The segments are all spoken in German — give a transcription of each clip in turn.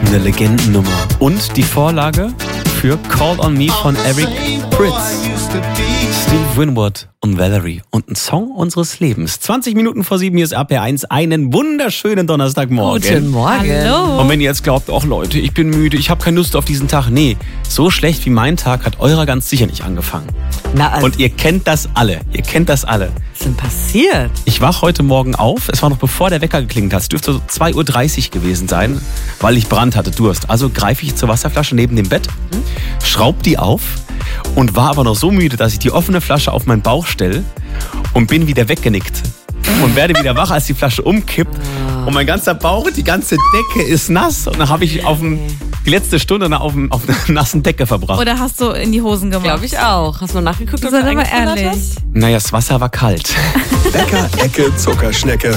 Eine Legendennummer. Und die Vorlage für Call on Me von Eric Prydz. Steve Winwood und Valerie. Und ein Song unseres Lebens. 20 Minuten vor 7, hier ist RPR1. Einen wunderschönen Donnerstagmorgen. Guten Morgen. Hallo. Und wenn ihr jetzt glaubt, ach Leute, ich bin müde, ich habe keine Lust auf diesen Tag. Nee, so schlecht wie mein Tag hat eurer ganz sicher nicht angefangen. Na, also, Und ihr kennt das alle. was ist denn passiert? Ich wach heute Morgen auf, es war noch bevor der Wecker geklingelt hat. Es dürfte so 2.30 Uhr gewesen sein, weil ich Brand hatte, Durst. Also greife ich zur Wasserflasche neben dem Bett, schraub die auf und war aber noch so müde, dass ich die offene Flasche auf meinen Bauch stelle und bin wieder weggenickt. Und werde wieder wach, als die Flasche umkippt. Und mein ganzer Bauch, die ganze Decke ist nass. Und dann habe ich die letzte Stunde auf einer nassen Decke verbracht. Oder hast du in die Hosen gemacht? Glaube ich auch. Hast du mal nachgeguckt, ob Sei du doch mal eingefroren ehrlich. hast? Naja, das Wasser war kalt. Bäcker, Ecke, Zuckerschnecke.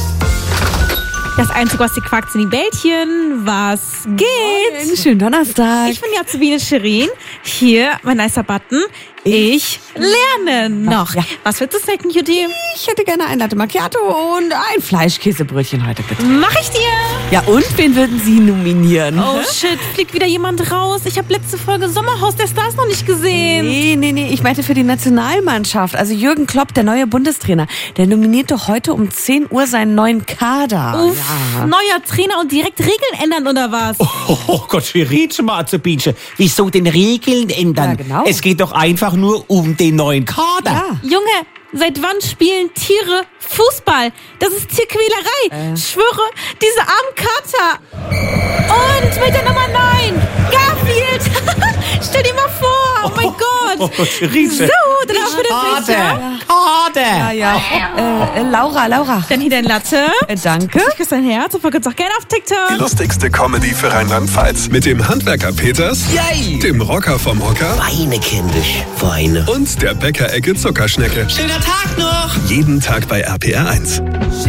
Das Einzige, was die quackt, sind die Bällchen. Was geht? Schönen Donnerstag. Ich bin die Azubine Shirin. Hier, mein nicer Button. Ich lerne noch. Ja. Was willst du snacken, Judy? Ich hätte gerne ein Latte Macchiato und ein Fleischkäsebrötchen heute, bitte. Mach ich dir. Ja, und wen würden Sie nominieren? Oh shit, fliegt wieder jemand raus. Ich habe letzte Folge Sommerhaus der Stars noch nicht gesehen. Nee. Ich meinte für die Nationalmannschaft. Also Jürgen Klopp, der neue Bundestrainer, der nominiert doch heute um 10 Uhr seinen neuen Kader. Uff, neuer Trainer und direkt Regeln ändern oder was? Oh Gott, Shirin, mal Azubinchen. Wieso den Regeln ändern? Ja, genau. Es geht doch einfach nur um den neuen Kader. Ja. Junge, seit wann spielen Tiere Fußball? Das ist Tierquälerei. Ich schwöre, diese armen Kater. Und mit der Nummer 9, Garfield. Stell dir mal vor, oh mein Gott. Oh, Shirin. So, dann auch für das Pizza. Kader. Ja. Laura. Dann hier dein Latte. Danke. Ich küsse dein Herz und folgt uns auch gerne auf Die TikTok. lustigste Comedy für Rheinland-Pfalz. Mit dem Handwerker Peters, Yay. dem Rocker vom Hocker Weine, kindisch, Weine. und der Bäcker, Ecke, Zuckerschnecke. Schöner Tag noch. Jeden Tag bei RPR1.